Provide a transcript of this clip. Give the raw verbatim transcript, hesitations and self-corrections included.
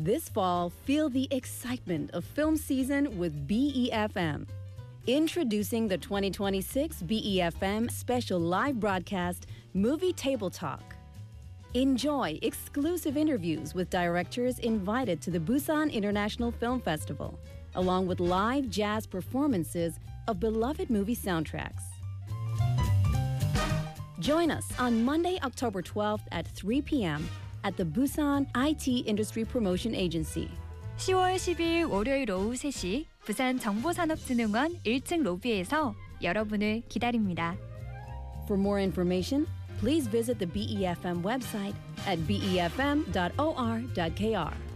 This fall, feel the excitement of film season with B E F M. Introducing the twenty twenty-six B E F M special live broadcast, Movie Table Talk. Enjoy exclusive interviews with directors invited to the Busan International Film Festival, along with live jazz performances of beloved movie soundtracks. Join us on Monday, October twelfth at three p.m. at the Busan I T Industry Promotion Agency. 시월 십이일 월요일 오후 세 시 부산 정보산업진흥원 일 층 로비에서 여러분을 기다립니다. For more information, please visit the B E F M website at b e f m dot o r dot k r.